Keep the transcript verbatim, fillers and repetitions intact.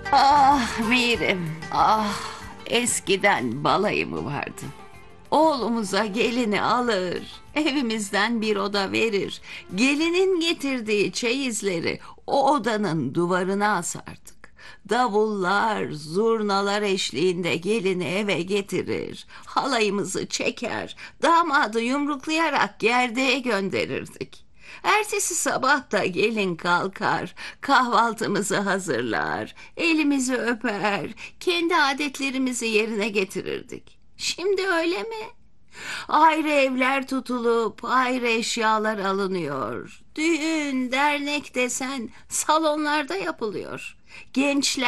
Ah Mirim, ah eskiden balayı mı vardı? Oğlumuza gelini alır, evimizden bir oda verir. Gelinin getirdiği çeyizleri o odanın duvarına asardık. Davullar, zurnalar eşliğinde gelini eve getirir. Halayımızı çeker, damadı yumruklayarak gerdeğe gönderirdik. Ertesi sabah da gelin kalkar, kahvaltımızı hazırlar, elimizi öper, kendi adetlerimizi yerine getirirdik. Şimdi öyle mi? Ayrı evler tutulup ayrı eşyalar alınıyor. Düğün, dernek desen salonlarda yapılıyor. Gençler